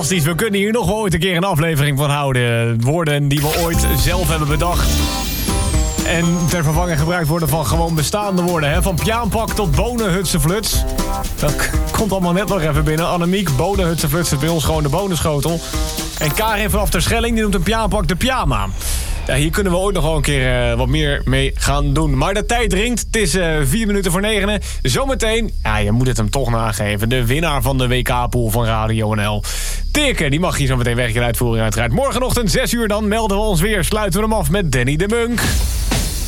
fantastisch. We kunnen hier nog ooit een keer een aflevering van houden. Woorden die we ooit zelf hebben bedacht. En ter vervanging gebruikt worden van gewoon bestaande woorden. Hè? Van Pjaanpak tot bonenhutsefluts. Dat komt allemaal net nog even binnen. Annemiek, bonenhutsefluts is bij ons gewoon de bonenschotel. En Karin vanaf Terschelling, die noemt een Pjaanpak de pyjama. Ja, hier kunnen we ooit nog wel een keer wat meer mee gaan doen. Maar de tijd dringt. Het is 4 minuten voor 9. Zometeen, ja, je moet het hem toch nageven. De winnaar van de WK-pool van Radio NL. Tirke, die mag hier zo meteen weg in uitvoering uiteraard. Morgenochtend 6 uur dan melden we ons weer. Sluiten we hem af met Danny de Munk.